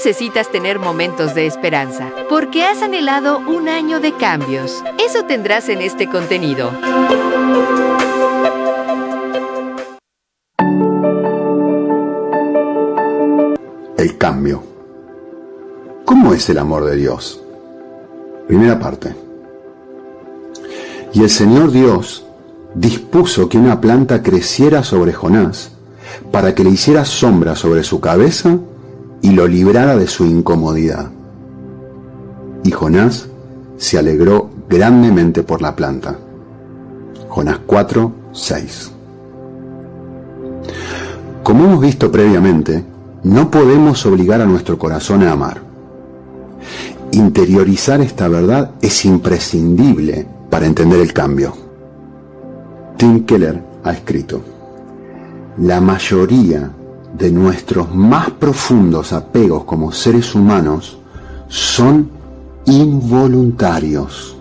necesitas tener momentos de esperanza, porque has anhelado un año de cambios. Eso tendrás en este contenido. El cambio. ¿Cómo es el amor de Dios? Primera parte. Y el Señor Dios dispuso que una planta creciera sobre Jonás para que le hiciera sombra sobre su cabeza y lo librara de su incomodidad. Y Jonás se alegró grandemente por la planta. Jonás 4:6. Como hemos visto previamente, no podemos obligar a nuestro corazón a amar. Interiorizar esta verdad es imprescindible para entender el cambio. Tim Keller ha escrito: la mayoría de nuestros más profundos apegos como seres humanos son involuntarios.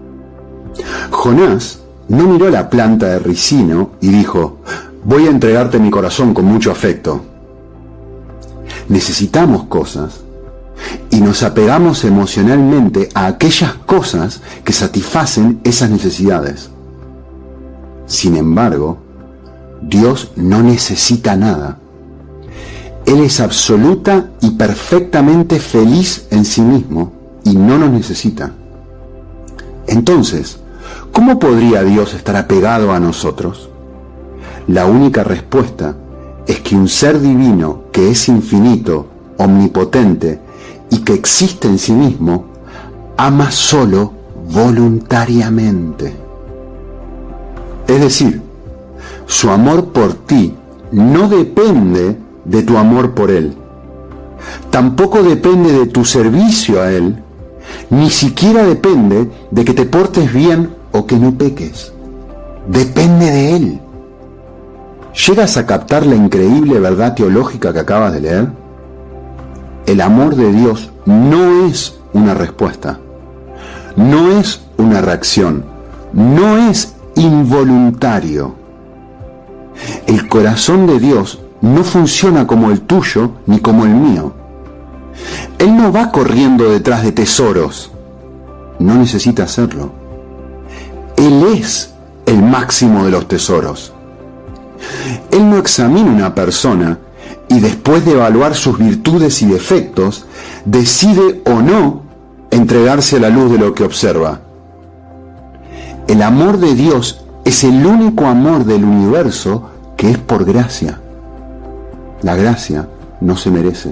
Jonás no miró la planta de ricino y dijo: voy a entregarte mi corazón con mucho afecto. Necesitamos cosas y nos apegamos emocionalmente a aquellas cosas que satisfacen esas necesidades. Sin embargo, Dios no necesita nada. Él es absoluta y perfectamente feliz en sí mismo y no nos necesita. Entonces, ¿cómo podría Dios estar apegado a nosotros? La única respuesta es que un ser divino que es infinito, omnipotente y que existe en sí mismo, ama solo voluntariamente. Es decir, su amor por ti no depende de tu amor por Él. Tampoco depende de tu servicio a Él, ni siquiera depende de que te portes bien o que no peques. Depende de Él. ¿Llegas a captar la increíble verdad teológica que acabas de leer? El amor de Dios no es una respuesta, no es una reacción, no es involuntario. El corazón de Dios no funciona como el tuyo ni como el mío. Él no va corriendo detrás de tesoros. No necesita hacerlo. Él es el máximo de los tesoros. Él no examina una persona y después de evaluar sus virtudes y defectos, decide o no entregarse a la luz de lo que observa. El amor de Dios es el único amor del universo que es por gracia. La gracia no se merece.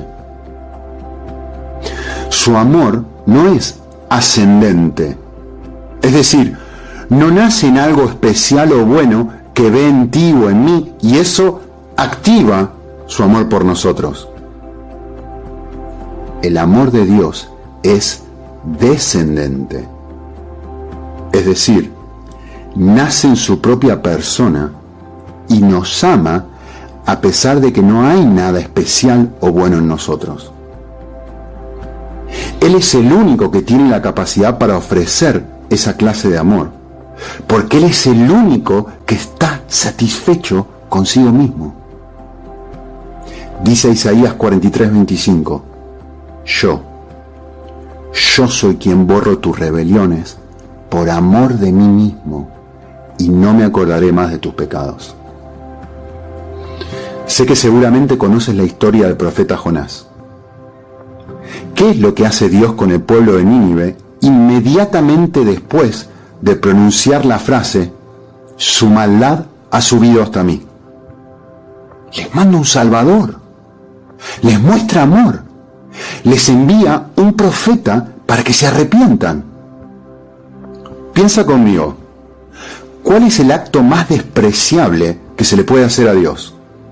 Su amor no es ascendente, es decir, no nace en algo especial o bueno que ve en ti o en mí y eso activa su amor por nosotros. El amor de Dios es descendente, es decir, nace en su propia persona y nos ama a pesar de que no hay nada especial o bueno en nosotros. Él es el único que tiene la capacidad para ofrecer esa clase de amor, porque Él es el único que está satisfecho consigo mismo. Dice Isaías 43:25, yo soy quien borro tus rebeliones por amor de mí mismo y no me acordaré más de tus pecados. Sé que seguramente conoces la historia del profeta Jonás. ¿Qué es lo que hace Dios con el pueblo de Nínive inmediatamente después de pronunciar la frase, su maldad ha subido hasta mí? Les manda un salvador, les muestra amor, les envía un profeta para que se arrepientan. Piensa conmigo, ¿cuál es el acto más despreciable que se le puede hacer a Dios?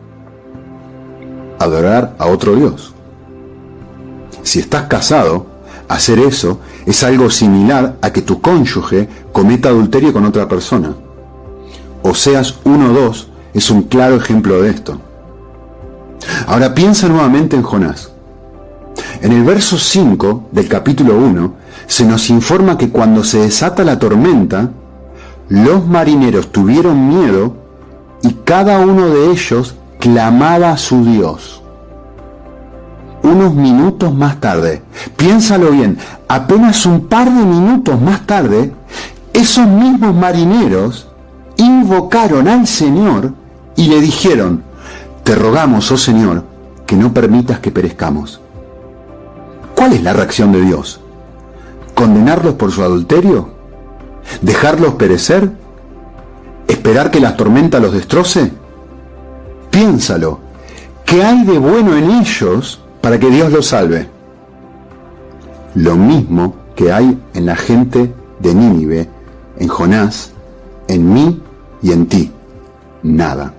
Adorar a otro Dios. Si estás casado, hacer eso es algo similar a que tu cónyuge cometa adulterio con otra persona. Oseas 1:2 es un claro ejemplo de esto. Ahora piensa nuevamente en Jonás. En el verso 5 del capítulo 1 se nos informa que cuando se desata la tormenta, los marineros tuvieron miedo y cada uno de ellos clamaba a su Dios. unos minutos más tarde, piénsalo bien, apenas un par de minutos más tarde, esos mismos marineros invocaron al Señor y le dijeron: te rogamos, oh Señor, que no permitas que perezcamos. ¿Cuál es la reacción de Dios? ¿Condenarlos por su adulterio? ¿Dejarlos perecer? ¿Esperar que la tormenta los destroce? Piénsalo. ¿Qué hay de bueno en ellos para que Dios los salve? Lo mismo que hay en la gente de Nínive, en Jonás, en mí y en ti. Nada.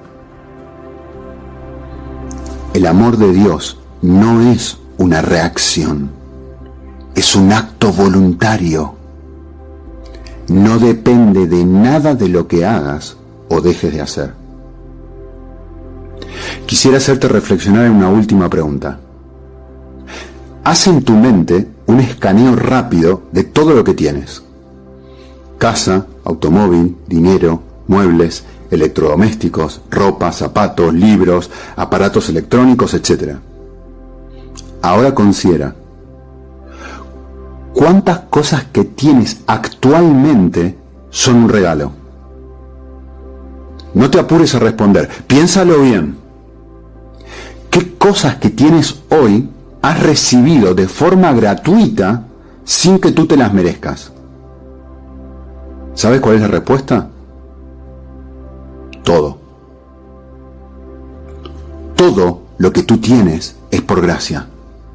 El amor de Dios no es una reacción, es un acto voluntario. No depende de nada de lo que hagas o dejes de hacer. Quisiera hacerte reflexionar en una última pregunta. Haz en tu mente un escaneo rápido de todo lo que tienes: casa, automóvil, dinero, muebles, electrodomésticos, ropa, zapatos, libros, aparatos electrónicos, etc. Ahora considera cuántas cosas que tienes actualmente son un regalo. No te apures a responder, piénsalo bien. ¿Qué cosas que tienes hoy has recibido de forma gratuita sin que tú te las merezcas? ¿Sabes cuál es la respuesta? Todo. Todo lo que tú tienes es por gracia.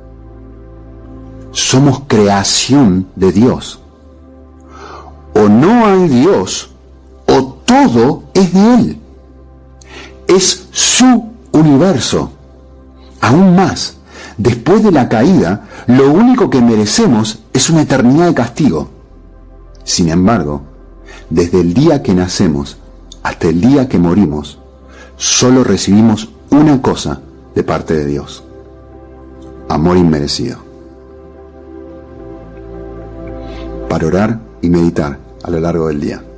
Somos creación de Dios. O no hay Dios, o todo es de Él. Es su universo. Aún más, después de la caída, lo único que merecemos es una eternidad de castigo. Sin embargo, desde el día que nacemos hasta el día que morimos, solo recibimos una cosa de parte de Dios: amor inmerecido. Para orar y meditar a lo largo del día.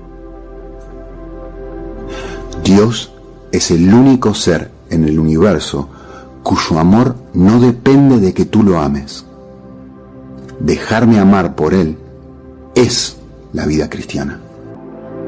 Dios es el único ser en el universo cuyo amor no depende de que tú lo ames. Dejarme amar por Él es la vida cristiana.